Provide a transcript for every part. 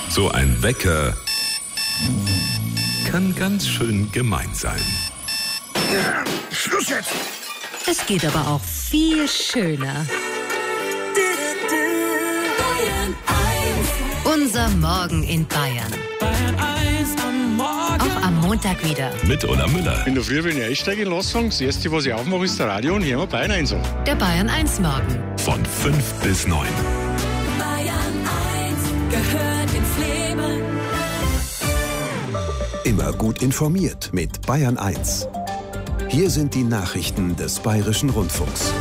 So ein Wecker kann ganz schön gemein sein. Schluss jetzt! Es geht aber auch viel schöner. Unser Morgen in Bayern. Auch am Montag wieder. Mit Ola Müller. In der Früh, wenn ich einsteige in Lassung, das Erste, was ich aufmache, ist der Radio und hören wir Bayern 1 an. Der Bayern 1 Morgen. Von 5 bis 9. Bayern 1 gehört ins Leben. Immer gut informiert mit Bayern 1. Hier sind die Nachrichten des Bayerischen Rundfunks.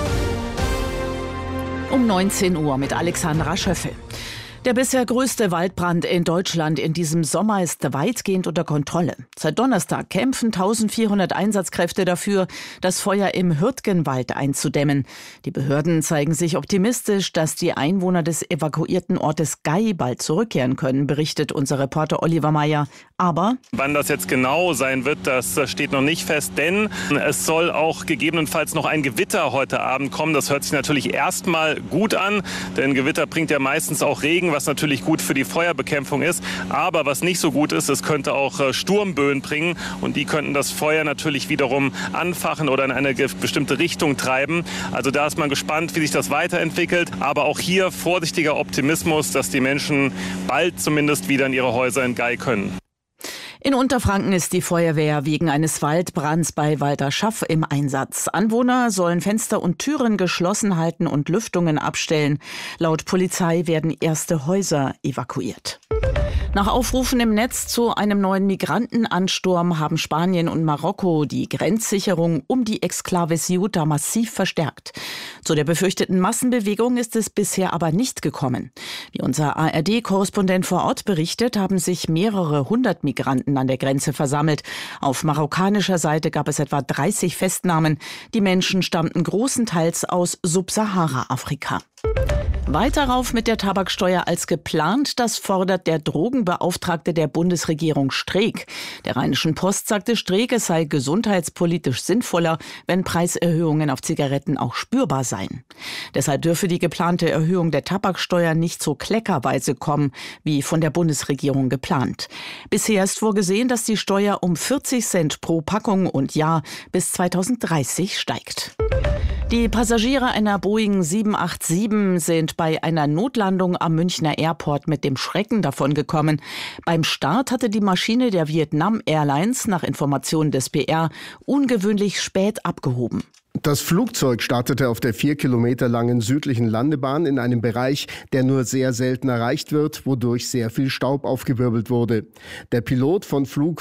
Um 19 Uhr mit Alexandra Schöffel. Der bisher größte Waldbrand in Deutschland in diesem Sommer ist weitgehend unter Kontrolle. Seit Donnerstag kämpfen 1400 Einsatzkräfte dafür, das Feuer im Hürtgenwald einzudämmen. Die Behörden zeigen sich optimistisch, dass die Einwohner des evakuierten Ortes Gay bald zurückkehren können, berichtet unser Reporter Oliver Meyer. Aber wann das jetzt genau sein wird, das steht noch nicht fest, denn es soll auch gegebenenfalls noch ein Gewitter heute Abend kommen. Das hört sich natürlich erstmal gut an, denn Gewitter bringt ja meistens auch Regen, was natürlich gut für die Feuerbekämpfung ist. Aber was nicht so gut ist, es könnte auch Sturmböen bringen und die könnten das Feuer natürlich wiederum anfachen oder in eine bestimmte Richtung treiben. Also da ist man gespannt, wie sich das weiterentwickelt. Aber auch hier vorsichtiger Optimismus, dass die Menschen bald zumindest wieder in ihre Häuser in Gay können. In Unterfranken ist die Feuerwehr wegen eines Waldbrands bei Walderschaff im Einsatz. Anwohner sollen Fenster und Türen geschlossen halten und Lüftungen abstellen. Laut Polizei werden erste Häuser evakuiert. Nach Aufrufen im Netz zu einem neuen Migrantenansturm haben Spanien und Marokko die Grenzsicherung um die Exklave Ceuta massiv verstärkt. Zu der befürchteten Massenbewegung ist es bisher aber nicht gekommen. Wie unser ARD-Korrespondent vor Ort berichtet, haben sich mehrere hundert Migranten an der Grenze versammelt. Auf marokkanischer Seite gab es etwa 30 Festnahmen. Die Menschen stammten großenteils aus Subsahara-Afrika. Weiter rauf mit der Tabaksteuer als geplant, das fordert der Drogenbeauftragte der Bundesregierung Streeck. Der Rheinischen Post sagte Streeck, es sei gesundheitspolitisch sinnvoller, wenn Preiserhöhungen auf Zigaretten auch spürbar seien. Deshalb dürfe die geplante Erhöhung der Tabaksteuer nicht so kleckerweise kommen, wie von der Bundesregierung geplant. Bisher ist vorgesehen, dass die Steuer um 40 Cent pro Packung und Jahr bis 2030 steigt. Die Passagiere einer Boeing 787 sind bei einer Notlandung am Münchner Airport mit dem Schrecken davongekommen. Beim Start hatte die Maschine der Vietnam Airlines nach Informationen des BR ungewöhnlich spät abgehoben. Das Flugzeug startete auf der 4 Kilometer langen südlichen Landebahn in einem Bereich, der nur sehr selten erreicht wird, wodurch sehr viel Staub aufgewirbelt wurde. Der Pilot von Flug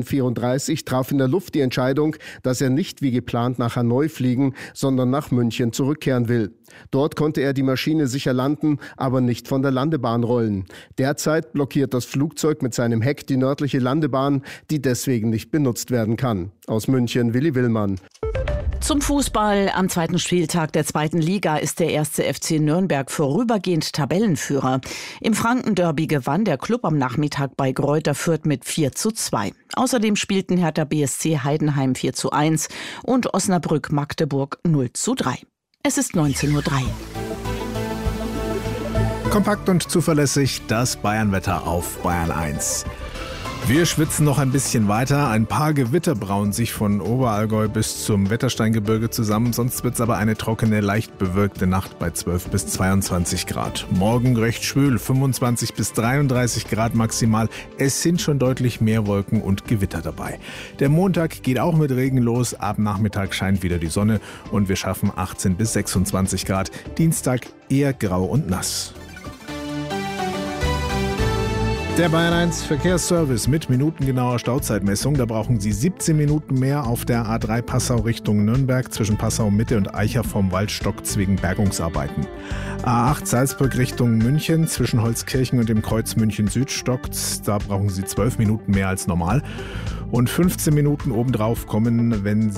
VN34 traf in der Luft die Entscheidung, dass er nicht wie geplant nach Hanoi fliegen, sondern nach München zurückkehren will. Dort konnte er die Maschine sicher landen, aber nicht von der Landebahn rollen. Derzeit blockiert das Flugzeug mit seinem Heck die nördliche Landebahn, die deswegen nicht benutzt werden kann. Aus München, Willi Willmann. Zum Fußball. Am zweiten Spieltag der zweiten Liga ist der 1. FC Nürnberg vorübergehend Tabellenführer. Im Franken-Derby gewann der Klub am Nachmittag bei Greuther Fürth mit 4:2. Außerdem spielten Hertha BSC Heidenheim 4:1 und Osnabrück Magdeburg 0:3. Es ist 19:03 Uhr. Kompakt und zuverlässig das Bayernwetter auf Bayern 1. Wir schwitzen noch ein bisschen weiter. Ein paar Gewitter brauen sich von Oberallgäu bis zum Wettersteingebirge zusammen. Sonst wird es aber eine trockene, leicht bewölkte Nacht bei 12 bis 22 Grad. Morgen recht schwül, 25 bis 33 Grad maximal. Es sind schon deutlich mehr Wolken und Gewitter dabei. Der Montag geht auch mit Regen los. Ab Nachmittag scheint wieder die Sonne und wir schaffen 18 bis 26 Grad. Dienstag eher grau und nass. Der Bayern 1 Verkehrsservice mit minutengenauer Stauzeitmessung. Da brauchen Sie 17 Minuten mehr auf der A3 Passau Richtung Nürnberg zwischen Passau Mitte und Eicher vom Waldstock wegen Bergungsarbeiten. A8 Salzburg Richtung München zwischen Holzkirchen und dem Kreuz München Süd stockt. Da brauchen Sie 12 Minuten mehr als normal. Und 15 Minuten obendrauf kommen, wenn Sie